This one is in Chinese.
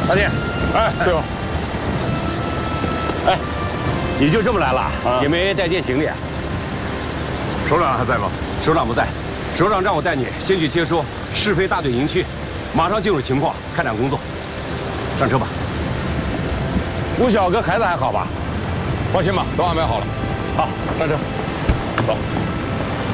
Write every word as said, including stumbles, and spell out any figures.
大弟， 哎，师傅， 哎，你就这么来了， 啊、 也没带件行李。 首长还在吗？ 首长不在，首长让我带你先去接收适配大队营区，马上进入情况，开展工作。上车吧。吴晓跟孩子还好吧？ 放心吧，都安排好了。 好，上车，走。